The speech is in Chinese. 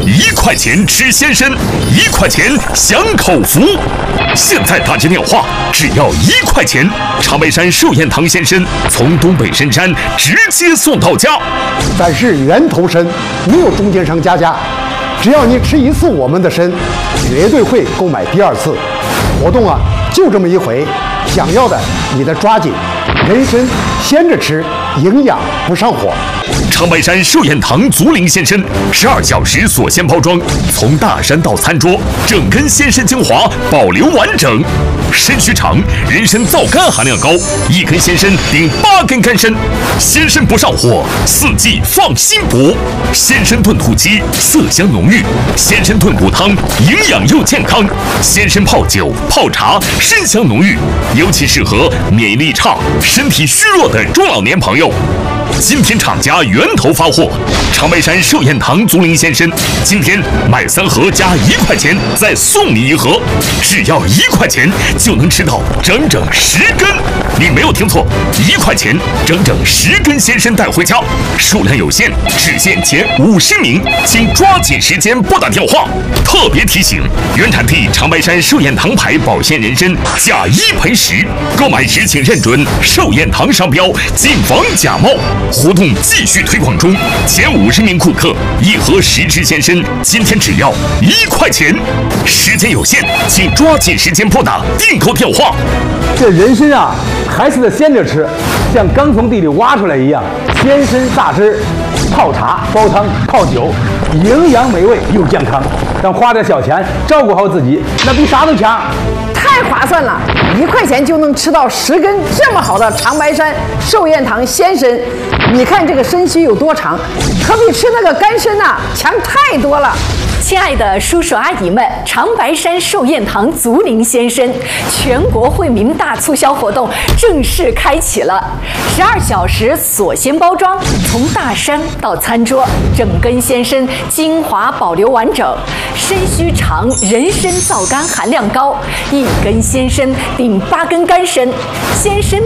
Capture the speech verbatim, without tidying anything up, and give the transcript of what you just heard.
一块钱吃鲜参，一块钱享口福。现在打接电话，只要一块钱，长白山寿宴堂鲜参从东北深山直接送到家。 咱是源头参，没有中间商加价。只要你吃一次我们的参，绝对会购买第二次。活动啊，就这么一回，想要的你得抓紧。人参鲜着吃，营养不上火。 长白山寿宴堂竹林鲜参，十二小时锁鲜包装，从大山到餐桌，整根鲜参精华保留完整。参须长，人参皂苷含量高，一根鲜参顶八根干参，鲜参不上火，四季放心补。鲜参炖土鸡，色香浓郁；鲜参炖骨汤，营养又健康；鲜参泡酒、泡茶，参香浓郁，尤其适合免疫力差、身体虚弱的中老年朋友。今天厂家源头发货，长白山寿宴堂竹林鲜参，今天买三盒加一块钱，再送你一盒，只要一块钱就能吃到整整十根。你没有听错，一块钱整整十根鲜参带回家，数量有限，只限前五十名，请抓紧时间拨打电话。特别提醒：原产地长白山寿宴堂牌保鲜人参，假一赔十，购买时请认准寿宴堂商标，谨防假冒。活动继续推广中，前五十名顾客一盒十支鲜参，今天只要一块钱。时间有限，请抓紧时间拨打订购电话。 这人参啊，还是得鲜着吃，像刚从地里挖出来一样。鲜参榨汁、泡茶、煲汤、泡酒，营养美味又健康。咱花点小钱照顾好自己，那比啥都强。 太划算了，一块钱就能吃到十根这么好的长白山寿宴堂鲜参。你看这个参须有多长，可比吃那个干参呐强太多了。 亲爱的叔叔阿姨们，长白山寿宴堂竹林鲜参全国惠民大促销活动正式开启了，十二小时锁鲜包装，从大山到餐桌，整根鲜参精华保留完整，参须长，人参皂苷含量高，一根鲜参顶八根干参，鲜参